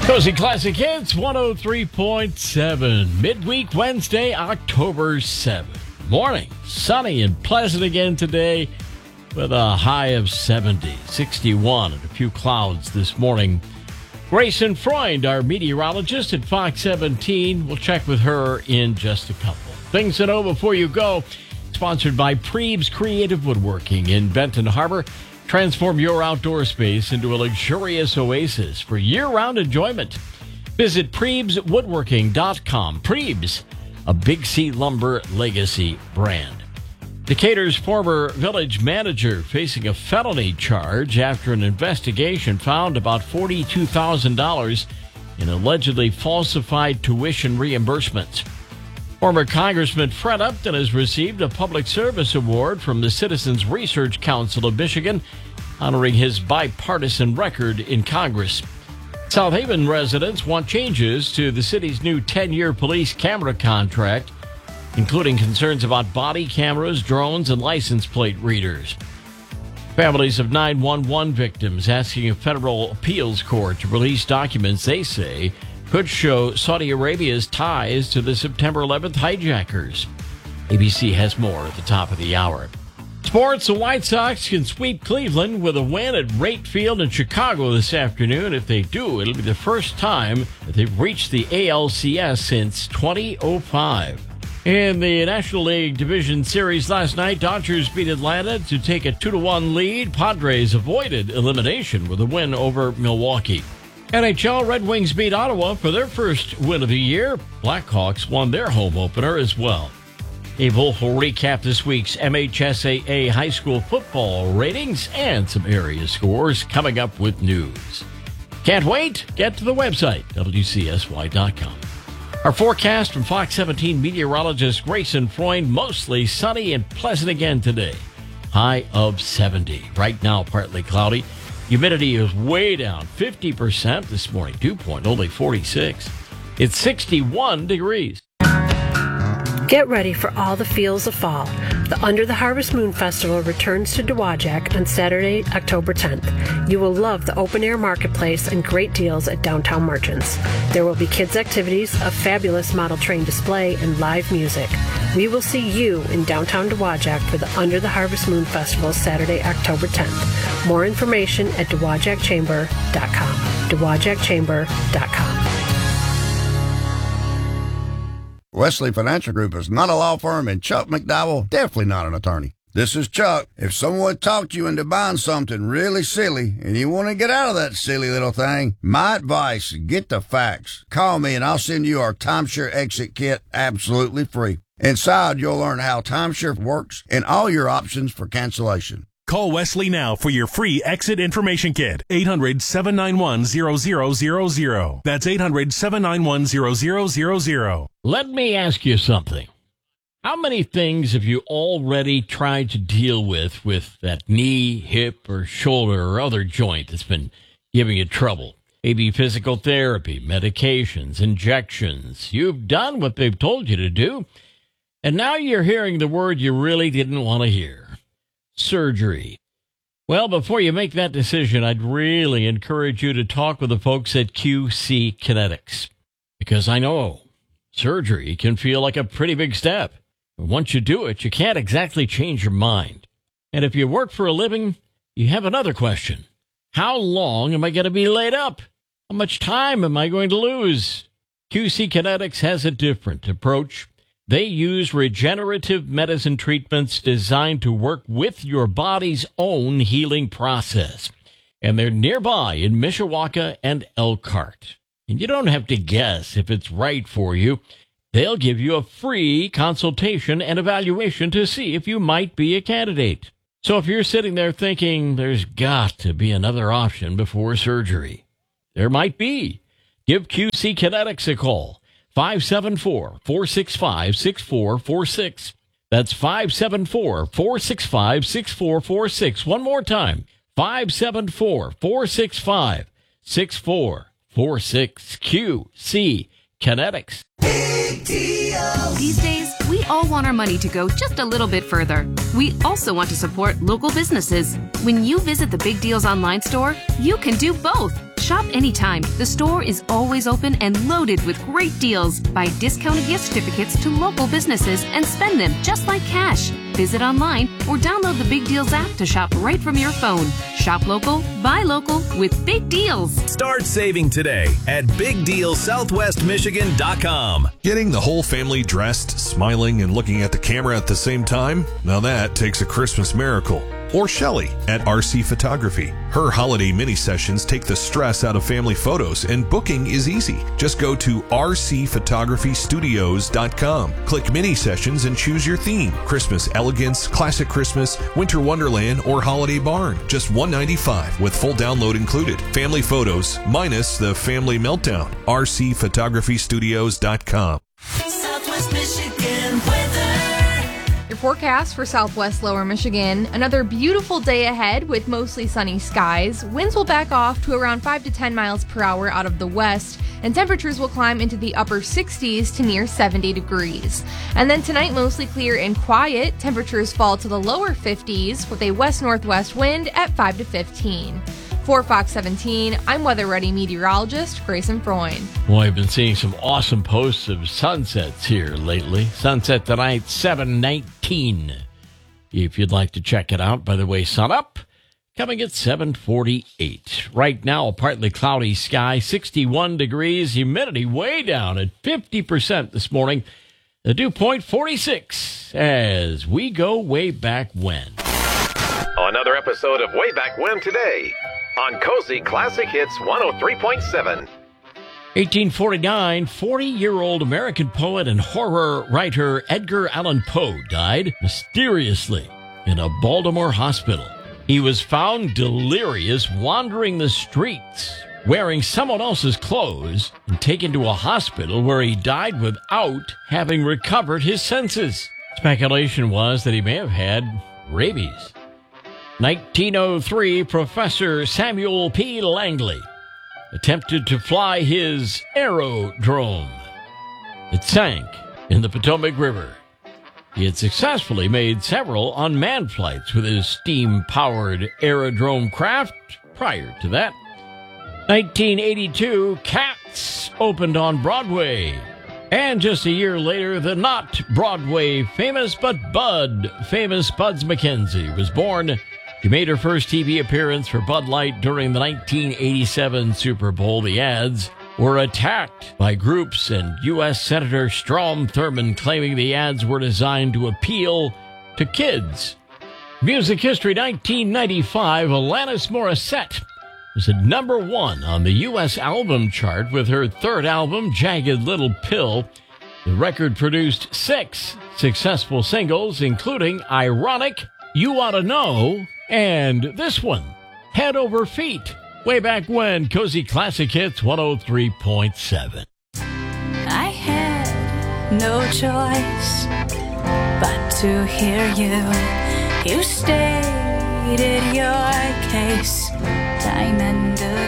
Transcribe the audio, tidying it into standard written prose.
Cozy Classic Hits 103.7. Midweek Wednesday, October 7th. Morning, sunny and pleasant again today with a high of 70, 61, and a few clouds this morning. Grayson Freund, our meteorologist at Fox 17. We'll check with her in just a couple. Things to know before you go. Sponsored by Preebs Creative Woodworking in Benton Harbor. Transform your outdoor space into a luxurious oasis for year-round enjoyment. Visit PreebsWoodworking.com. Preebs, a Big C Lumber legacy brand. Decatur's former village manager facing a felony charge after an investigation found about $42,000 in allegedly falsified tuition reimbursements. Former Congressman Fred Upton has received a public service award from the Citizens Research Council of Michigan, honoring his bipartisan record in Congress. South Haven residents want changes to the city's new 10-year police camera contract, including concerns about body cameras, drones, and license plate readers. Families of 911 victims asking a federal appeals court to release documents they say could show Saudi Arabia's ties to the September 11th hijackers. ABC has more at the top of the hour. Sports, the White Sox can sweep Cleveland with a win at Rate Field in Chicago this afternoon. If they do, it'll be the first time that they've reached the ALCS since 2005. In the National League Division Series last night, Dodgers beat Atlanta to take a 2-1 lead. Padres avoided elimination with a win over Milwaukee. NHL, Red Wings beat Ottawa for their first win of the year. Blackhawks won their home opener as well. Dave Wolf will recap this week's MHSAA high school football ratings and some area scores coming up with news. Can't wait? Get to the website, WCSY.com. Our forecast from Fox 17 meteorologist Grayson Freund, mostly sunny and pleasant again today. High of 70. Right now, partly cloudy. Humidity is way down, 50% this morning. Dew point only 46. It's 61 degrees. Get ready for all the feels of fall. The Under the Harvest Moon Festival returns to Dowagiac on Saturday, October 10th. You will love the open-air marketplace and great deals at downtown merchants. There will be kids' activities, a fabulous model train display, and live music. We will see you in downtown Dowagiac for the Under the Harvest Moon Festival Saturday, October 10th. More information at dowagiacchamber.com. dowagiacchamber.com. Wesley Financial Group is not a law firm, and Chuck McDowell definitely not an attorney. This is Chuck. If someone talked you into buying something really silly and you want to get out of that silly little thing, my advice, get the facts. Call me and I'll send you our timeshare exit kit absolutely free. Inside, you'll learn how timeshare works and all your options for cancellation. Call Wesley now for your free exit information kit. 800-791-0000. That's 800-791-0000. Let me ask you something. How many things have you already tried to deal with that knee, hip, or shoulder or other joint that's been giving you trouble? Maybe physical therapy, medications, injections. You've done what they've told you to do, and now you're hearing the word you really didn't want to hear. Surgery. Well, before you make that decision, I'd really encourage you to talk with the folks at QC Kinetics, because I know surgery can feel like a pretty big step. But once you do it, you can't exactly change your mind. And if you work for a living, you have another question. How long am I going to be laid up? How much time am I going to lose? QC Kinetics has a different approach. They use regenerative medicine treatments designed to work with your body's own healing process. And they're nearby in Mishawaka and Elkhart. And you don't have to guess if it's right for you. They'll give you a free consultation and evaluation to see if you might be a candidate. So if you're sitting there thinking there's got to be another option before surgery, there might be. Give QC Kinetics a call. 574-465-6446. That's 574-465-6446. One more time. 574-465-6446. QC Kinetics. These days, we all want our money to go just a little bit further. We also want to support local businesses. When you visit the Big Deals online store, you can do both. Shop anytime. The store is always open and loaded with great deals. Buy discounted gift certificates to local businesses and spend them just like cash. Visit online or download the Big Deals app to shop right from your phone. Shop local, buy local with big deals. Start saving today at BigDealSouthwestMichigan.com. Getting the whole family dressed, smiling, and looking at the camera at the same time? Now that takes a Christmas miracle. Or Shelley at RC Photography. Her holiday mini sessions take the stress out of family photos, and booking is easy. Just go to rcphotographystudios.com. Click mini sessions and choose your theme: Christmas elegance, classic Christmas, winter wonderland, or holiday barn. Just $195 with full download included. Family photos minus the family meltdown. rcphotographystudios.com. Southwest Michigan weather. Your forecast for Southwest Lower Michigan: another beautiful day ahead with mostly sunny skies. Winds will back off to around 5 to 10 miles per hour out of the west, and temperatures will climb into the upper 60s to near 70 degrees. And then tonight, mostly clear and quiet. Temperatures fall to the lower 50s with a west-northwest wind at 5 to 15. For Fox 17, I'm Weather Ready meteorologist Grayson Freund. Boy, I've been seeing some awesome posts of sunsets here lately. Sunset tonight, 7:19. If you'd like to check it out, by the way, sun up, coming at 7:48. Right now, a partly cloudy sky, 61 degrees, humidity way down at 50% this morning. The dew point, 46, as we go way back when. Another episode of Way Back When today on Cozy Classic Hits 103.7. 1849, 40-year-old American poet and horror writer Edgar Allan Poe died mysteriously in a Baltimore hospital. He was found delirious wandering the streets, wearing someone else's clothes, and taken to a hospital where he died without having recovered his senses. Speculation was that he may have had rabies. 1903, Professor Samuel P. Langley attempted to fly his aerodrome. It sank in the Potomac River. He had successfully made several unmanned flights with his steam-powered aerodrome craft prior to that. 1982, Cats opened on Broadway. And just a year later, the not Broadway famous but Bud famous Buds McKenzie was born. She made her first TV appearance for Bud Light during the 1987 Super Bowl. The ads were attacked by groups, and U.S. Senator Strom Thurmond claiming the ads were designed to appeal to kids. Music history: 1995, Alanis Morissette was at number 1 on the U.S. album chart with her third album, Jagged Little Pill. The record produced 6 successful singles, including Ironic, You Oughta Know, and this one, Head Over Feet. Way back when, Cozy Classic Hits 103.7. I had no choice but to hear you. You stated your case time and again.